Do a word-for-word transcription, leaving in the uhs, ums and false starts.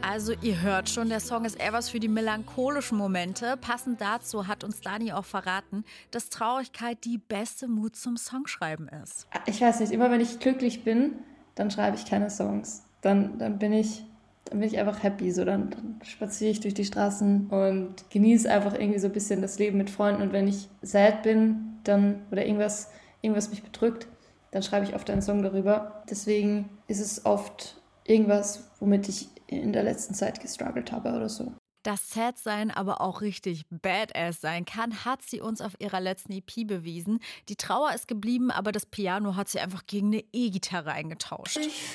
Also ihr hört schon, der Song ist eher was für die melancholischen Momente. Passend dazu hat uns Dani auch verraten, dass Traurigkeit die beste Mut zum Songschreiben ist. Ich weiß nicht, immer wenn ich glücklich bin, dann schreibe ich keine Songs. Dann, dann bin ich, dann bin ich einfach happy. So, dann, dann spaziere ich durch die Straßen und genieße einfach irgendwie so ein bisschen das Leben mit Freunden. Und wenn ich sad bin, dann oder irgendwas, irgendwas mich bedrückt, dann schreibe ich oft einen Song darüber. Deswegen ist es oft irgendwas, womit ich in der letzten Zeit gestruggelt habe oder so. Dass Sad-Sein aber auch richtig Badass sein kann, hat sie uns auf ihrer letzten E P bewiesen. Die Trauer ist geblieben, aber das Piano hat sie einfach gegen eine E-Gitarre eingetauscht. Ich